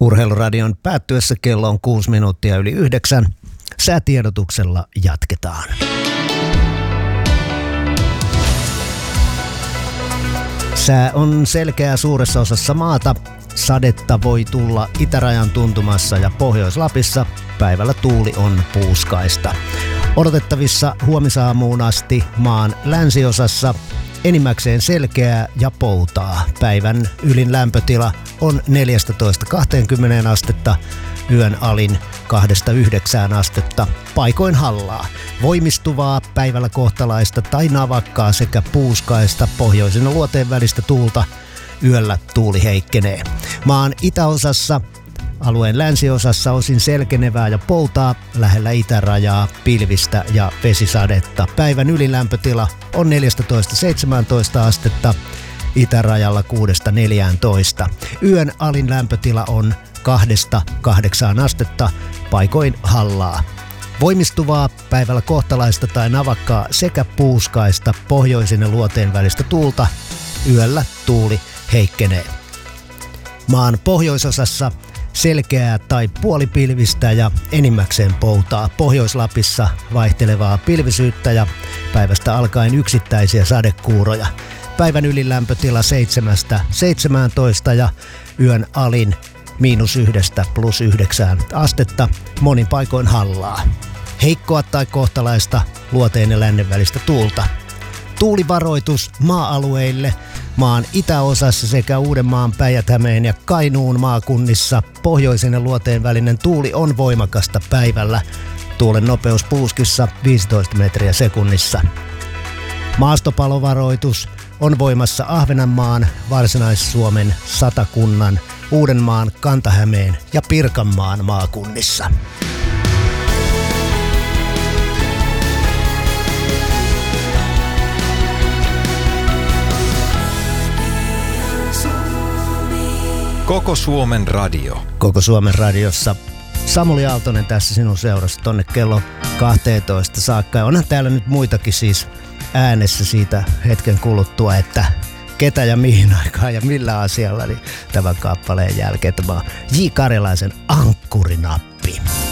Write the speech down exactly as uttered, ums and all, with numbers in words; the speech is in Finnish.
Urheiluradion päättyessä kello on kuusi minuuttia yli yhdeksän. Säätiedotuksella jatketaan. Sää on selkeää suuressa osassa maata. Sadetta voi tulla itärajan tuntumassa ja Pohjois-Lapissa. Päivällä tuuli on puuskaista. Odotettavissa huomisaamuun asti maan länsiosassa enimmäkseen selkeää ja poutaa. Päivän ylin lämpötila on neljätoista kaksikymmentä astetta, yön alin kahdesta yhdeksään astetta, paikoin hallaa. Voimistuvaa päivällä kohtalaista tai navakkaa sekä puuskaista pohjoisen ja luoteen välistä tuulta. Yöllä tuuli heikkenee. Maan itäosassa, alueen länsiosassa osin selkenevää ja poutaa, lähellä itärajaa, pilvistä ja vesisadetta. Päivän ylilämpötila on neljätoista seitsemäntoista astetta, itärajalla kuudesta neljääntoista. Yön alin lämpötila on kahdesta kahdeksaan astetta, paikoin hallaa. Voimistuvaa päivällä kohtalaista tai navakkaa sekä puuskaista pohjoisen ja luoteen välistä tuulta. Yöllä tuuli heikkenee. Maan pohjoisosassa selkeää tai puolipilvistä ja enimmäkseen poutaa. Pohjois-Lapissa vaihtelevaa pilvisyyttä ja päivästä alkaen yksittäisiä sadekuuroja. Päivän ylilämpötila seitsemästä seitsemääntoista ja yön alin miinus yhdestä plus yhdeksään astetta, monin paikoin hallaa. Heikkoa tai kohtalaista luoteen ja lännen välistä tuulta. Tuulivaroitus maa-alueille maan itäosassa sekä Uudenmaan, Päijät-Hämeen ja Kainuun maakunnissa. Pohjoisen ja luoteen välinen tuuli on voimakasta päivällä. Tuulen nopeus puuskissa viisitoista metriä sekunnissa. Maastopalovaroitus on voimassa Ahvenanmaan, Varsinais-Suomen, Satakunnan, Uudenmaan, Kanta-Hämeen ja Pirkanmaan maakunnissa. Koko Suomen radio. Koko Suomen radiossa Samuli Aaltonen tässä sinun seurassa tonne kello kaksitoista saakka. Ja onhan täällä nyt muitakin siis äänessä siitä hetken kuluttua, että ketä ja mihin aikaan ja millä asialla, niin tämän kappaleen jälkeen tämä on J. Karjalaisen Ankkurinappi.